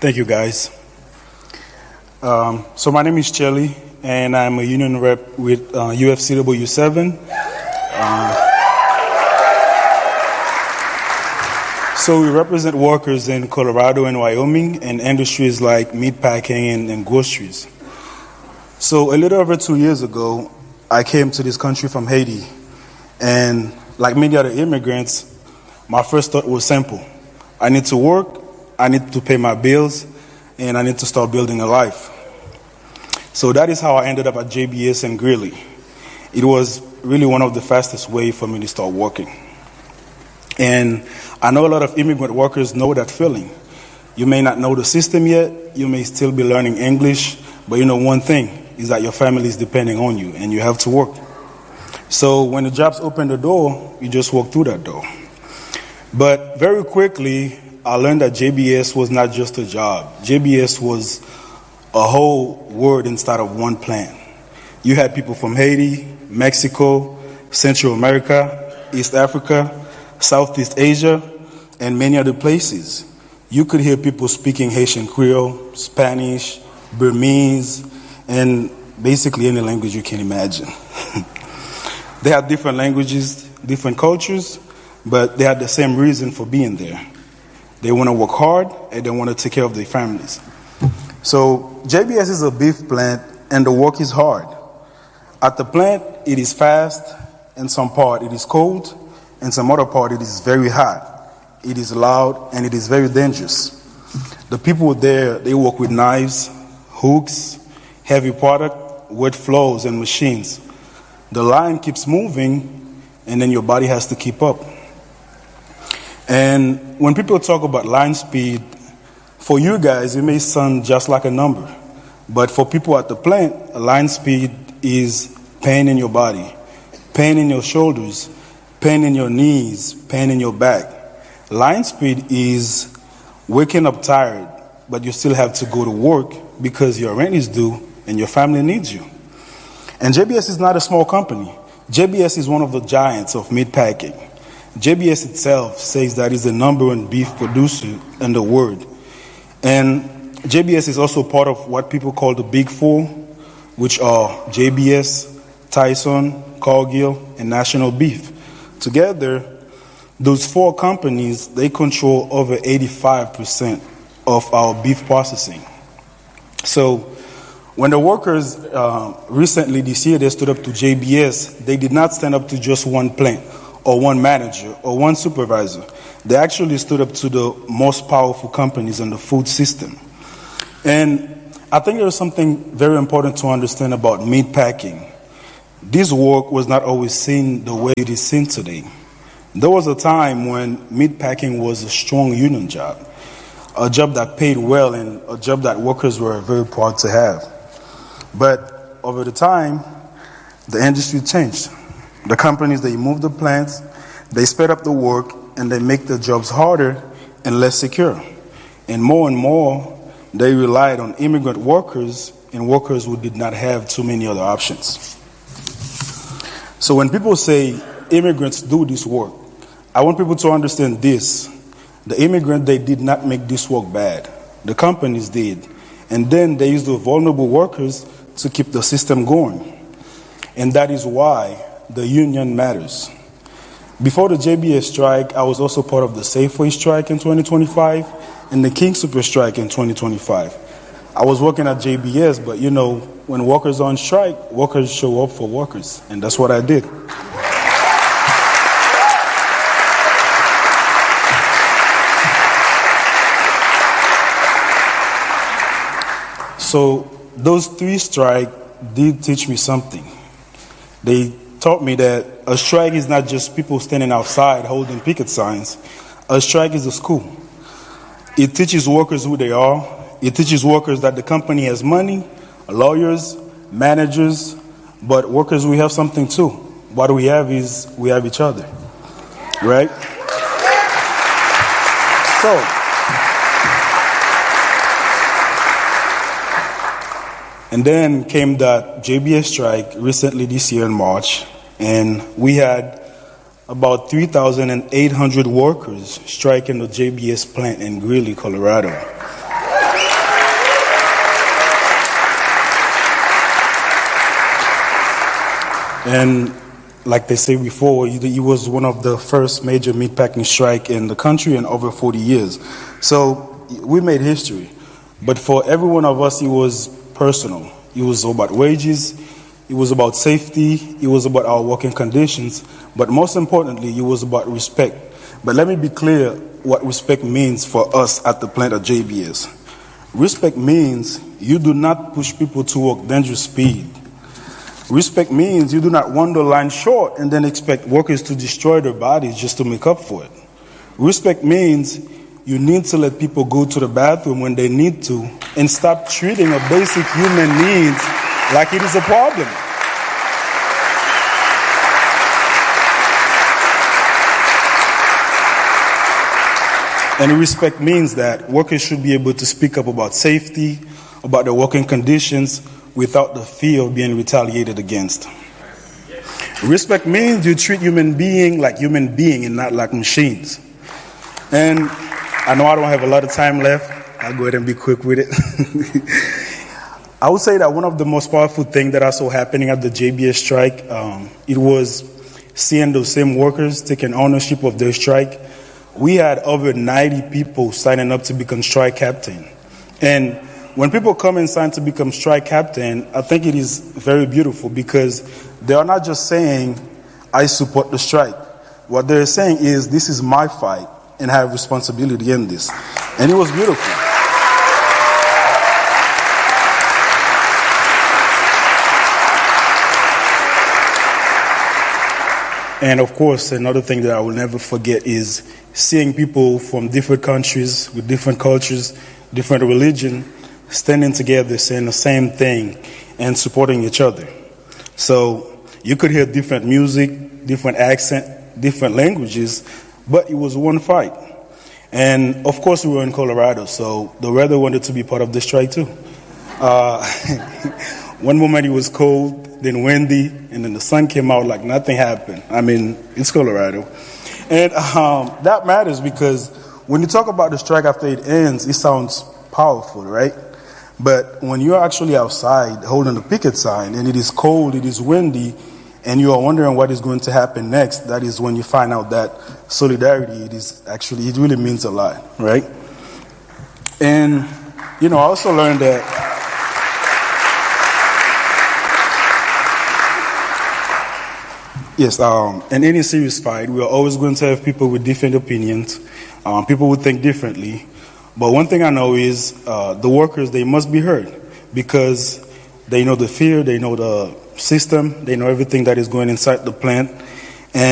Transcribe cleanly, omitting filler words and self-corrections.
Thank you, guys. So my name is Chelly, and I'm a union rep with UFCW 7. So we represent workers in Colorado and Wyoming in industries like meatpacking and groceries. So a little over 2 years ago, I came to this country from Haiti. And like many other immigrants, my first thought was simple. I need to work, I need to pay my bills, and I need to start building a life. So that is how I ended up at JBS in Greeley. It was really one of the fastest ways for me to start working. And I know a lot of immigrant workers know that feeling. You may not know the system yet, you may still be learning English, but you know one thing is that your family is depending on you and you have to work. So when the jobs open the door, you just walk through that door. But very quickly, I learned that JBS was not just a job. JBS was a whole world inside of one plant. You had people from Haiti, Mexico, Central America, East Africa, Southeast Asia, and many other places. You could hear people speaking Haitian Creole, Spanish, Burmese, and basically any language you can imagine. They had different languages, different cultures, but they had the same reason for being there. They want to work hard, and they want to take care of their families. So JBS is a beef plant, and the work is hard. At the plant, it is fast, in some part it is cold, in some other part it is very hot. It is loud, and it is very dangerous. The people there, they work with knives, hooks, heavy product, wet floors, and machines. The line keeps moving, and then your body has to keep up. And when people talk about line speed, for you guys, it may sound just like a number. But for people at the plant, line speed is pain in your body, pain in your shoulders, pain in your knees, pain in your back. Line speed is waking up tired, but you still have to go to work because your rent is due and your family needs you. And JBS is not a small company. JBS is one of the giants of meatpacking. JBS itself says that it's the number one beef producer in the world. And JBS is also part of what people call the Big Four, which are JBS, Tyson, Cargill, and National Beef. Together, those four companies, they control over 85% of our beef processing. So when the workers recently this year, they stood up to JBS, they did not stand up to just one plant or one manager or one supervisor. They actually stood up to the most powerful companies in the food system. And I think there's something very important to understand about meat packing. This work was not always seen the way it is seen today. There was a time when meat packing was a strong union job, a job that paid well and a job that workers were very proud to have. But over the time, the industry changed. The companies, they moved the plants, they sped up the work, and they make the jobs harder and less secure. And more, they relied on immigrant workers and workers who did not have too many other options. So when people say immigrants do this work, I want people to understand this. The immigrant, they did not make this work bad. The companies did. And then they used the vulnerable workers to keep the system going. And that is why the union matters. Before the JBS strike, I was also part of the Safeway strike in 2025 and the King Super strike in 2025. I was working at JBS, but you know, when workers are on strike, workers show up for workers, and that's what I did. So those three strikes did teach me something. They taught me that a strike is not just people standing outside holding picket signs. A strike is a school. It teaches workers who they are. It teaches workers that the company has money, lawyers, managers, but workers, we have something too. What we have is we have each other, right? And then came that JBS strike recently this year in March, and we had about 3,800 workers striking the JBS plant in Greeley, Colorado. And like they say before, it was one of the first major meatpacking strike in the country in over 40 years. So we made history. But for every one of us, it was personal. It was about wages, it was about safety, it was about our working conditions, but most importantly, it was about respect. But let me be clear what respect means for us at the plant at JBS. Respect means you do not push people to work dangerous speed. Respect means you do not run the line short and then expect workers to destroy their bodies just to make up for it. Respect means you need to let people go to the bathroom when they need to and stop treating a basic human needs like it is a problem. And respect means that workers should be able to speak up about safety, about their working conditions, without the fear of being retaliated against. Respect means you treat human being like human being and not like machines. And I know I don't have a lot of time left. I'll go ahead and be quick with it. I would say that one of the most powerful things that I saw happening at the JBS strike, it was seeing those same workers taking ownership of their strike. We had over 90 people signing up to become strike captain. And when people come and sign to become strike captain, I think it is very beautiful because they are not just saying, I support the strike. What they're saying is, this is my fight and I have responsibility in this. And it was beautiful. And of course, another thing that I will never forget is seeing people from different countries with different cultures, different religion, standing together saying the same thing and supporting each other. So you could hear different music, different accent, different languages, but it was one fight. And of course we were in Colorado, so the weather wanted to be part of the strike too. One moment it was cold, then windy, and then the sun came out like nothing happened. I mean, it's Colorado. And that matters because when you talk about the strike after it ends, it sounds powerful, right? But when you're actually outside holding the picket sign and it is cold, it is windy, and you are wondering what is going to happen next, that is when you find out that solidarity, it really means a lot, right? And, I also learned that yes, in any serious fight, we are always going to have people with different opinions. People would think differently. But one thing I know is the workers, they must be heard because they know the fear, they know the system, they know everything that is going inside the plant.